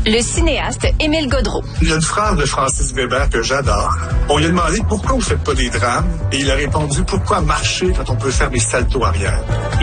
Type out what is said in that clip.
Le cinéaste Émile Gaudreau. Il y a une phrase de Francis Weber que j'adore. On lui a demandé pourquoi vous faites pas des drames et il a répondu pourquoi marcher quand on peut faire des saltos arrière.